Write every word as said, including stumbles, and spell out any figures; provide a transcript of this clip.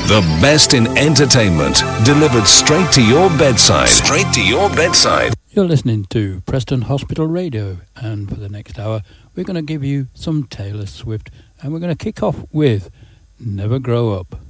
The best in entertainment, delivered straight to your bedside. Straight to your bedside. You're listening to Preston Hospital Radio, and for the next hour, we're going to give you some Taylor Swift, and we're going to kick off with Never Grow Up.